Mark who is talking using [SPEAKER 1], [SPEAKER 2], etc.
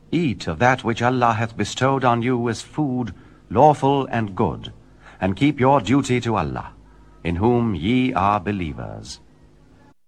[SPEAKER 1] Eat of that which Allah hath bestowed on you as food, lawful and good, and keep your duty to Allah, in whom ye are believers.